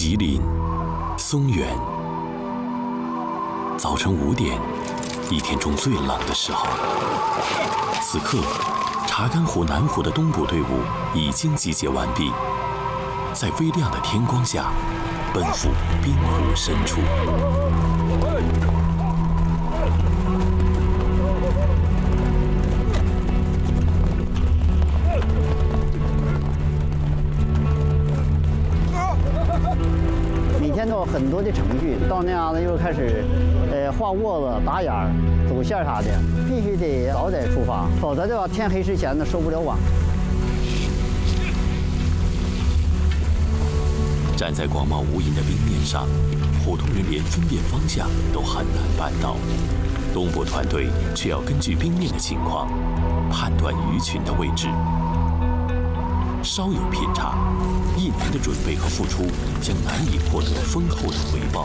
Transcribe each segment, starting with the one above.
吉林、松原，早晨5点，一天中最冷的时候。此刻，查干湖南湖的东部队伍已经集结完毕，在微亮的天光下，奔赴滨湖深处。 每天都有很多的程序，到那样子又开始，画窝子、打眼儿、走线啥的，必须得早点出发，否则的话天黑之前呢收不了网。 站在广袤无垠的冰面上，普通人连分辨方向都很难办到，东部团队却要根据冰面的情况判断鱼群的位置。稍有偏差，一年的准备和付出将难以获得丰厚的回报。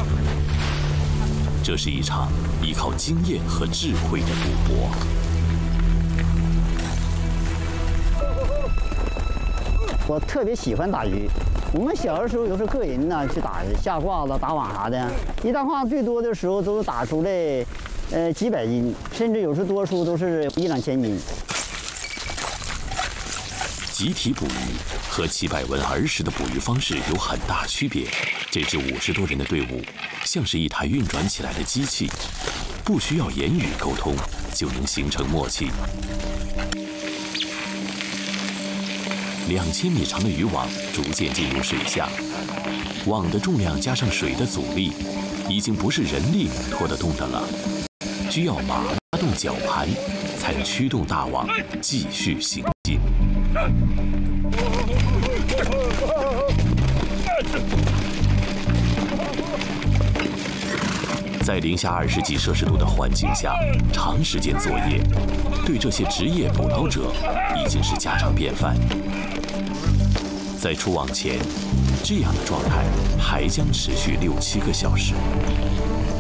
这是一场依靠经验和智慧的赌博。 我特别喜欢打鱼，我们小的时候有时候个人呢去打下褂子、打网啥的，一大褂最多的时候都打出来，几百斤，甚至有时多数都是1、2千斤。 集体捕鱼和齐百文儿时的捕鱼方式有很大区别。这支50多人的队伍，像是一台运转起来的机器，不需要言语沟通就能形成默契。2000米长的渔网逐渐进入水下，网的重量加上水的阻力，已经不是人力拖得动的了，需要马拉动绞盘，才能驱动大网继续行进。在零下20几摄氏度的环境下，长时间作业，对这些职业捕捞者已经是家常便饭。在出网前，这样的状态还将持续6、7个小时。